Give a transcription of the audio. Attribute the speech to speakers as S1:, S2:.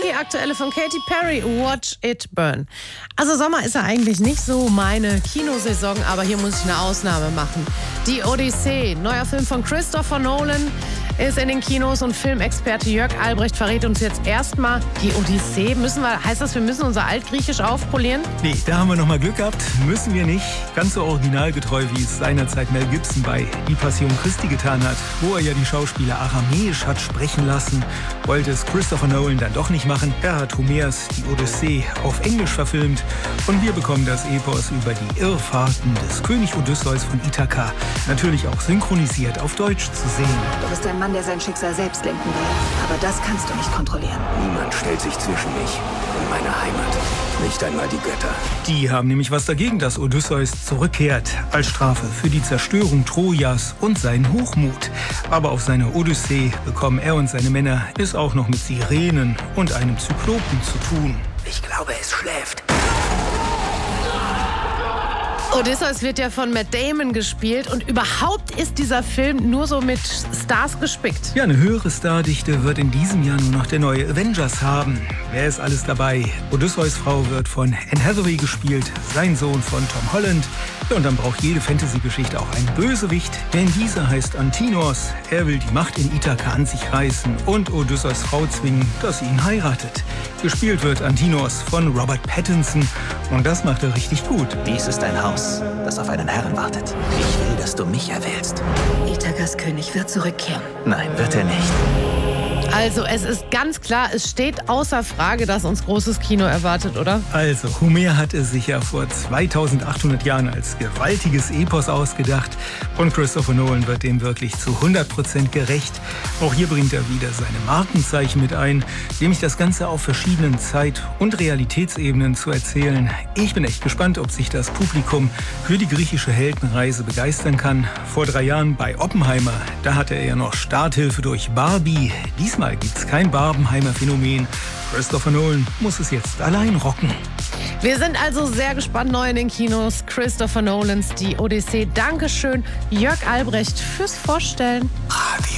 S1: die aktuelle von Katy Perry, Watch It Burn. Also Sommer ist ja eigentlich nicht so meine Kinosaison, aber hier muss ich eine Ausnahme machen. Die Odyssee, neuer Film von Christopher Nolan, ist in den Kinos und Filmexperte Jörg Albrecht verrät uns jetzt erstmal die Odyssee. Heißt das, wir müssen unser Altgriechisch aufpolieren?
S2: Nee, da haben wir noch mal Glück gehabt. Müssen wir nicht. Ganz so originalgetreu, wie es seinerzeit Mel Gibson bei Die Passion Christi getan hat, wo er ja die Schauspieler aramäisch hat sprechen lassen, wollte es Christopher Nolan dann doch nicht machen. Er hat Homers Die Odyssee auf Englisch verfilmt und wir bekommen das Epos über die Irrfahrten des König Odysseus von Ithaka natürlich auch synchronisiert auf Deutsch zu sehen.
S3: Du bist ein Mann, der sein Schicksal selbst lenken will. Aber das kannst du nicht kontrollieren.
S4: Niemand stellt sich zwischen mich und meine Heimat. Nicht einmal die Götter.
S2: Die haben nämlich was dagegen, dass Odysseus zurückkehrt. Als Strafe für die Zerstörung Trojas und seinen Hochmut. Aber auf seiner Odyssee bekommen er und seine Männer es auch noch mit Sirenen und einem Zyklopen zu tun.
S4: Ich glaube, es schläft.
S1: Odysseus wird ja von Matt Damon gespielt und überhaupt ist dieser Film nur so mit Stars gespickt.
S2: Ja, eine höhere Stardichte wird in diesem Jahr nur noch der neue Avengers haben. Wer ist alles dabei? Odysseus Frau wird von Anne Hathaway gespielt, sein Sohn von Tom Holland. Und dann braucht jede Fantasy-Geschichte auch einen Bösewicht, denn dieser heißt Antinos. Er will die Macht in Ithaka an sich reißen und Odysseus Frau zwingen, dass sie ihn heiratet. Gespielt wird Antinos von Robert Pattinson und das macht er richtig gut.
S4: Dies ist ein Haus, das auf einen Herrn wartet. Ich will, dass du mich erwählst.
S3: Ithakas König wird zurückkehren.
S4: Nein, wird er nicht.
S1: Also es ist ganz klar, es steht außer Frage, dass uns großes Kino erwartet, oder?
S2: Also, Homer hat es sich ja vor 2800 Jahren als gewaltiges Epos ausgedacht und Christopher Nolan wird dem wirklich zu 100% gerecht. Auch hier bringt er wieder seine Markenzeichen mit ein, nämlich das Ganze auf verschiedenen Zeit- und Realitätsebenen zu erzählen. Ich bin echt gespannt, ob sich das Publikum für die griechische Heldenreise begeistern kann. Vor 3 Jahren bei Oppenheimer, da hatte er ja noch Starthilfe durch Barbie. Diesmal gibt's kein Barbenheimer Phänomen. Christopher Nolan muss es jetzt allein rocken.
S1: Wir sind also sehr gespannt, neu in den Kinos. Christopher Nolans Die Odyssee. Dankeschön, Jörg Albrecht, fürs Vorstellen.
S4: Radio.